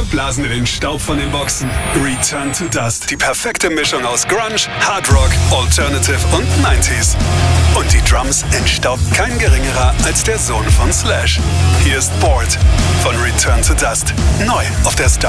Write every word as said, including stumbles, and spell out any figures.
blasen wir den Staub von den Boxen. Return to Dust. Die perfekte Mischung aus Grunge, Hard Rock, Alternative und neunziger. Und die Drums entstaubt kein geringerer als der Sohn von Slash. Hier ist Bored von Return to Dust. Neu auf der Star